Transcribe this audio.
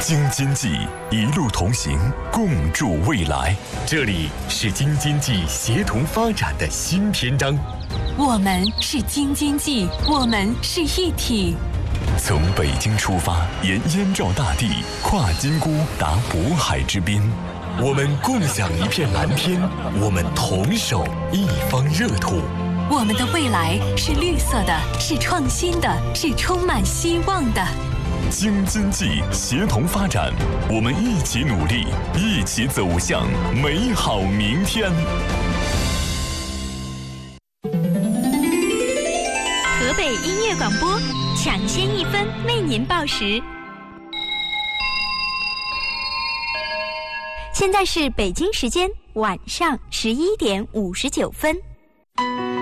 京津冀一路同行，共筑未来。这里是京津冀协同发展的新篇章。 我们是京津冀，我们是一体。 从北京出发，沿燕赵大地，跨金沽达渤海之滨。我们共享一片蓝天，我们同守一方热土。 我们的未来是绿色的，是创新的，是充满希望的。 京津冀协同发展，我们一起努力，一起走向美好明天。 河北音乐广播，抢先一分为您报时。现在是北京时间晚上11点59分。